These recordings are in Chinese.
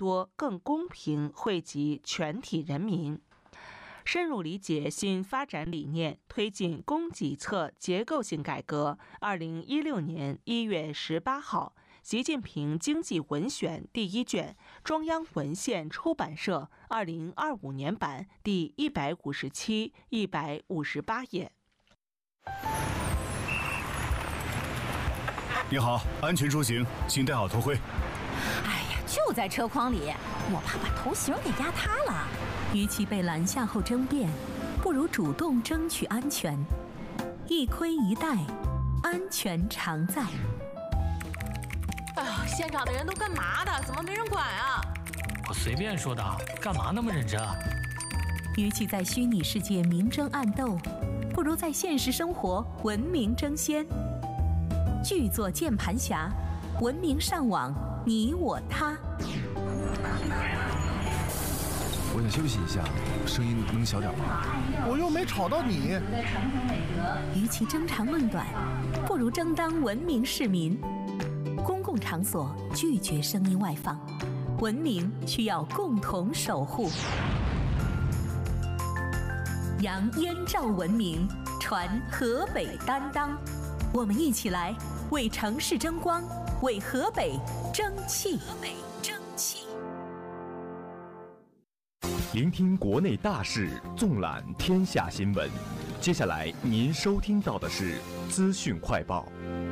多、更公平惠及全体人民。深入理解新发展理念，推进供给侧结构性改革。2016年1月18号，习近平经济文选第1卷，中央文献出版社2025年版第157、158页。 你好，安全出行，请戴好头盔。 哎呀，就在车筐里，我怕把头型给压塌了。 与其被拦下后争辩，不如主动争取安全。一盔一带，安全常在。 哎呀，现场的人都干嘛的？怎么没人管啊？ 我随便说的，干嘛那么认真啊？ 与其在虚拟世界明争暗斗，不如在现实生活文明争先。巨作键盘侠，文明上网，你我他。 我想休息一下，声音能小点吗？ 我又没吵到你。 与其争长论短，不如争当文明市民。公共场所拒绝声音外放，文明需要共同守护。扬燕赵文明，传河北担当。我们一起来为城市争光，为河北争气。 聆听国内大事，纵览天下新闻。接下来您收听到的是资讯快报。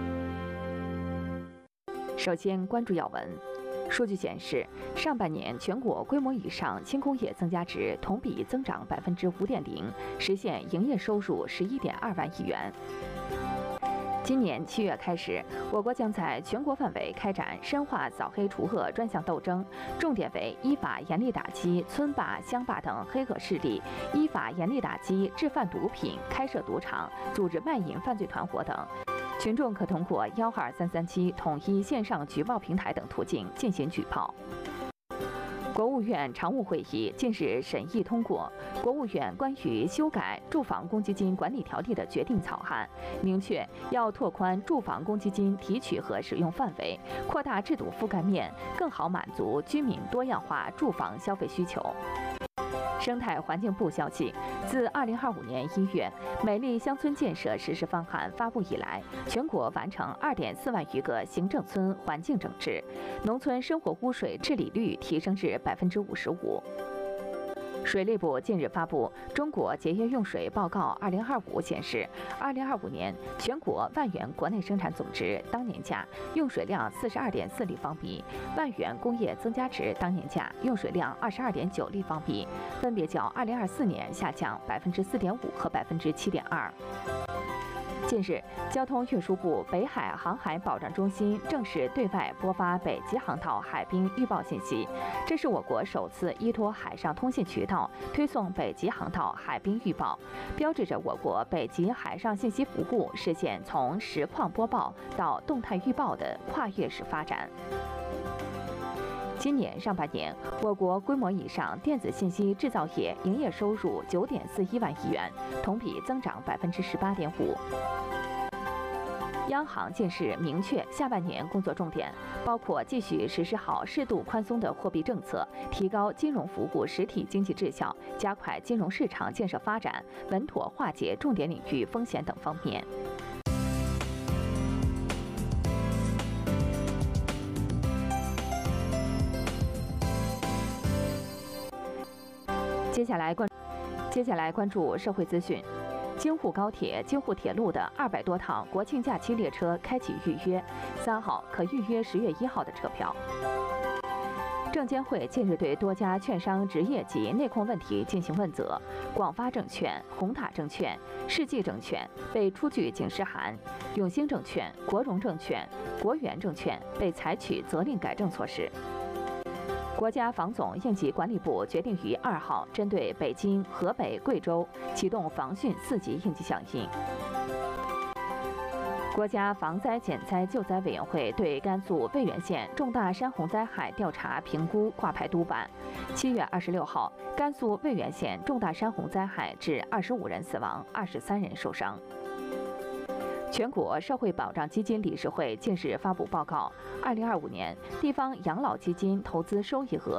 首先关注要闻。数据显示，上半年全国规模以上轻工业增加值同比增长5.0%，实现营业收入11.2万亿元。今年7月开始，我国将在全国范围开展深化扫黑除恶专项斗争，重点为依法严厉打击村霸、乡霸等黑恶势力，依法严厉打击制贩毒品、开设赌场、组织卖淫犯罪团伙等。群众可通过12337统一线上举报平台等途径进行举报。国务院常务会议近日审议通过国务院关于修改住房公积金管理条例的决定草案，明确要拓宽住房公积金提取和使用范围，扩大制度覆盖面，更好满足居民多样化住房消费需求。生态环境部消息，自2025年1月美丽乡村建设实施方案发布以来，全国完成2.4万余个行政村环境整治，农村生活污水治理率提升至55%。水利部近日发布《中国节约用水报告2025》，显示，2025年全国万元国内生产总值当年价用水量42.4立方米，万元工业增加值当年价用水量22.9立方米，分别较2024年下降4.5%和7.2%。近日，交通运输部北海航海保障中心正式对外播发北极航道海冰预报信息，这是我国首次依托海上通信渠道推送北极航道海冰预报，标志着我国北极海上信息服务实现从实况播报到动态预报的跨越式发展。今年上半年，我国规模以上电子信息制造业营业收入9.41万亿元，同比增长18.5%。央行近日明确，下半年工作重点包括继续实施好适度宽松的货币政策，提高金融服务实体经济质效，加快金融市场建设发展，稳妥化解重点领域风险等方面。接下来关注社会资讯。京沪高铁、京沪铁路的200多趟国庆假期列车开启预约，3号可预约10月1号的车票。证监会近日对多家券商执业及内控问题进行问责，广发证券、宏塔证券、世纪证券被出具警示函，永兴证券、国融证券、国元证券被采取责令改正措施。国家防总应急管理部决定于2号针对北京、河北、贵州启动防汛4级应急响应。国家防灾减灾救灾委员会对甘肃渭源县重大山洪灾害调查评估挂牌督办。7月26号，甘肃渭源县重大山洪灾害致25人死亡，23人受伤。全国社会保障基金理事会近日发布报告，2025年地方养老基金投资收益额